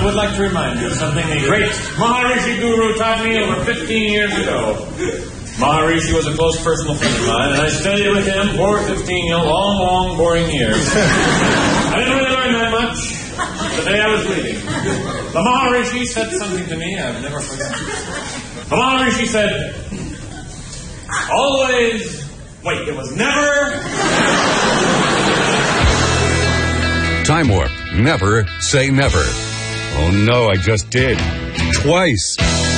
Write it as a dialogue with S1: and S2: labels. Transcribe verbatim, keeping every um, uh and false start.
S1: I would like to remind you of something the great Maharishi Guru taught me over fifteen years ago. Maharishi was a close personal friend of mine, and I studied with him for fifteen you know, long, long, boring years. I didn't really learn that much the day I was leaving. The Maharishi said something to me I've never forgotten. The Maharishi said, always, wait, it was never...
S2: Time Warp. Never say never. Oh no, I just did. Twice.